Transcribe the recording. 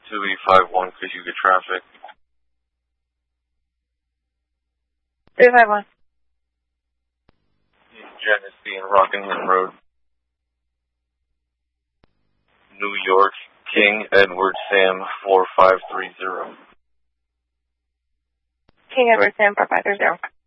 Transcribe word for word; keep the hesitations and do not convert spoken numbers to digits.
two eight five one, could you get traffic? three five one. Genesee and Rockingham Road. New York, King Edward Sam four five three zero. King Edward Sam four five three zero.